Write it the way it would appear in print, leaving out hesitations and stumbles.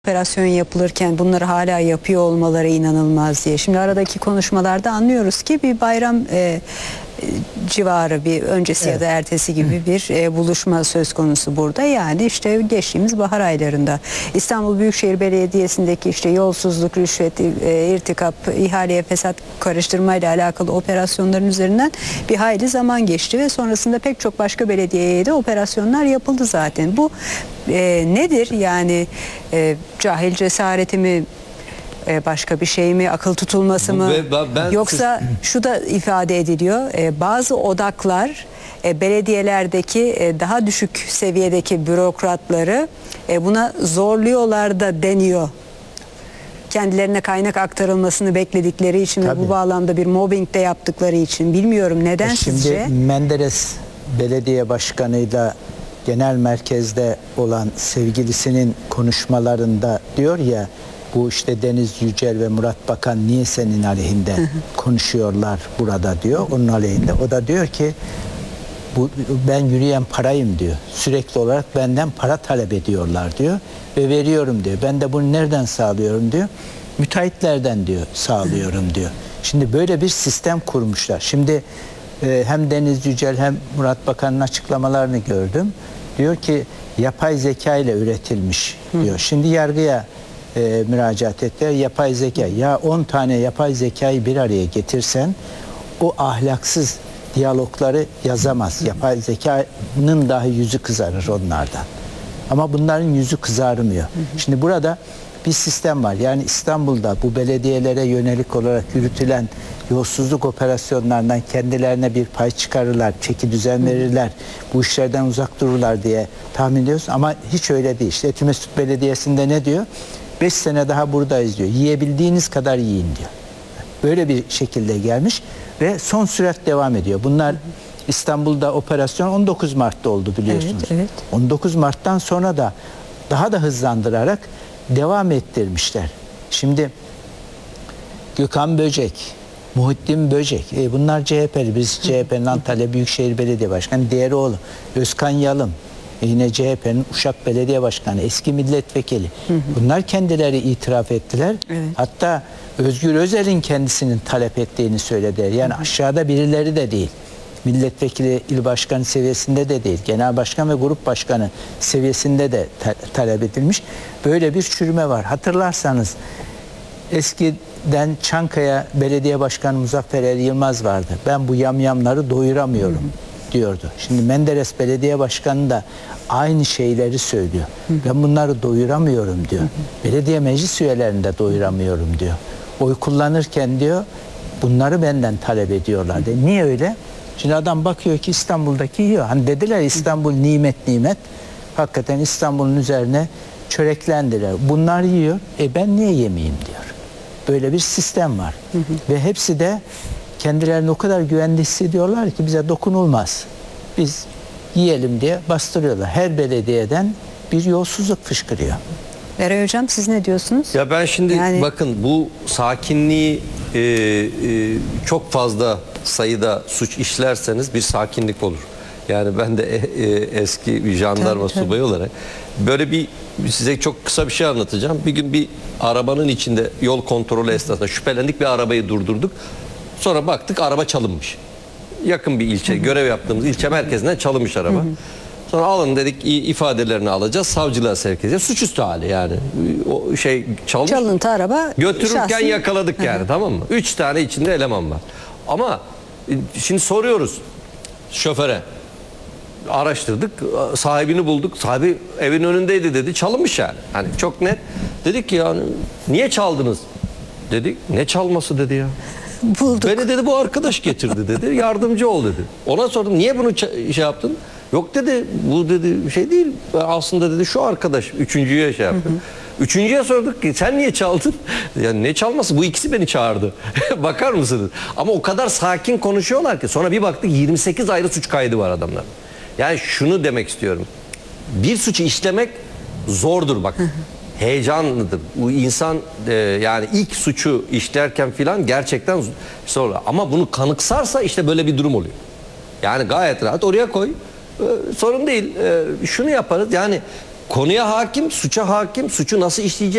Operasyon yapılırken bunları hala yapıyor olmaları inanılmaz diye. Şimdi aradaki konuşmalarda anlıyoruz ki bir bayram civarı bir öncesi ya da ertesi gibi bir buluşma söz konusu burada. Yani işte geçtiğimiz bahar aylarında İstanbul Büyükşehir Belediyesi'ndeki işte yolsuzluk, rüşvet, irtikap, ihaleye fesat karıştırmayla alakalı operasyonların üzerinden bir hayli zaman geçti ve sonrasında pek çok başka belediyeye de operasyonlar yapıldı zaten. Bu nedir? Yani cahil cesareti mi? Başka bir şey mi, akıl tutulması mı, yoksa şu da ifade ediliyor, bazı odaklar belediyelerdeki daha düşük seviyedeki bürokratları buna zorluyorlar da deniyor. Kendilerine kaynak aktarılmasını bekledikleri için ve bu bağlamda bir mobbing de yaptıkları için. Bilmiyorum neden sizce? Şimdi Menderes Belediye Başkanı'yla genel merkezde olan sevgilisinin konuşmalarında diyor ya, bu işte Deniz Yücel ve Murat Bakan niye senin aleyhinde konuşuyorlar burada diyor, onun aleyhinde. O da diyor ki ben yürüyen parayım diyor. Sürekli olarak benden para talep ediyorlar diyor ve veriyorum diyor. Ben de bunu nereden sağlıyorum diyor. Müteahhitlerden diyor sağlıyorum diyor. Şimdi böyle bir sistem kurmuşlar. Şimdi hem Deniz Yücel hem Murat Bakan'ın açıklamalarını gördüm. Diyor ki yapay zeka ile üretilmiş diyor. Şimdi yargıya müracaat ettiler. Yapay zeka. Ya 10 tane yapay zekayı bir araya getirsen o ahlaksız diyalogları yazamaz. Yapay zekanın dahi yüzü kızarır onlardan. Ama bunların yüzü kızarmıyor. Şimdi burada bir sistem var. Yani İstanbul'da bu belediyelere yönelik olarak yürütülen yolsuzluk operasyonlarından kendilerine bir pay çıkarırlar, çeki düzen verirler, bu işlerden uzak dururlar diye tahmin ediyoruz. Ama hiç öyle değil. İşte Etimesgut Belediyesi'nde ne diyor? 5 sene daha buradayız diyor. Yiyebildiğiniz kadar yiyin diyor. Böyle bir şekilde gelmiş ve son sürat devam ediyor. Bunlar İstanbul'da operasyon 19 Mart'ta oldu biliyorsunuz. Evet, evet. 19 Mart'tan sonra da daha da hızlandırarak devam ettirmişler. Şimdi Gökhan Böcek, Muhittin Böcek, bunlar CHP'li. Biz CHP'nin Antalya Büyükşehir Belediye Başkanı Diğeroğlu, Özkan Yalım, yine CHP'nin Uşak Belediye Başkanı, eski milletvekili. Bunlar kendileri itiraf ettiler. Evet. Hatta Özgür Özel'in kendisinin talep ettiğini söylediler. Yani aşağıda birileri de değil. Milletvekili, il başkanı seviyesinde de değil. Genel başkan ve grup başkanı seviyesinde de talep edilmiş. Böyle bir çürüme var. Hatırlarsanız eskiden Çankaya Belediye Başkanı Muzaffer Er Yılmaz vardı. Ben bu yamyamları doyuramıyorum diyordu. Şimdi Menderes Belediye Başkanı da aynı şeyleri söylüyor. Ben bunları doyuramıyorum diyor. Belediye meclis üyelerini de doyuramıyorum diyor. Oy kullanırken diyor bunları benden talep ediyorlar diyor. Niye öyle? Şimdi adam bakıyor ki İstanbul'daki yiyor. Hani dediler İstanbul nimet nimet. Hakikaten İstanbul'un üzerine çöreklendiler. Bunlar yiyor. Ben niye yemeyeyim diyor. Böyle bir sistem var. Ve hepsi de kendilerini o kadar güvende hissediyorlar ki bize dokunulmaz. Biz yiyelim diye bastırıyorlar. Her belediyeden bir yolsuzluk fışkırıyor. Eray Hocam siz ne diyorsunuz? Ya ben şimdi bakın bu sakinliği çok fazla sayıda suç işlerseniz bir sakinlik olur. Yani ben de eski bir jandarma subayı olarak böyle size çok kısa bir şey anlatacağım. Bir gün bir arabanın içinde yol kontrolü esnasında şüphelendik, bir arabayı durdurduk. Sonra baktık araba çalınmış. Yakın bir ilçe, görev yaptığımız ilçe merkezinden çalınmış araba. Sonra alın dedik, ifadelerini alacağız, savcılığa sevk edeceğiz. Suçüstü hali yani. O şey çalmış. Çalıntı araba. Götürürken yakaladık yani, tamam mı? 3 tane içinde eleman var. Ama şimdi soruyoruz şoföre. Araştırdık, sahibini bulduk. Sahibi evin önündeydi dedi. Çalınmış yani. Hani çok net. Dedik ki yani niye çaldınız? Dedik. Ne çalması dedi ya. Bulduk. Beni dedi bu arkadaş getirdi dedi. Yardımcı ol dedi. Ona sordum niye bunu şey yaptın? Yok dedi, bu dedi şey değil. Aslında dedi şu arkadaş üçüncüye şey yaptı. Üçüncüye sorduk ki sen niye çaldın? Yani ne çalması? Bu ikisi beni çağırdı. Bakar mısınız? Ama o kadar sakin konuşuyorlar ki sonra bir baktık 28 ayrı suç kaydı var adamlar. Yani şunu demek istiyorum. Bir suçu işlemek zordur bak. Heyecanlıdır. Bu insan yani ilk suçu işlerken filan gerçekten zor. Ama bunu kanıksarsa işte böyle bir durum oluyor. Yani gayet rahat oraya koy. Sorun değil. Şunu yaparız. Yani konuya hakim, suça hakim, suçu nasıl işleyeceği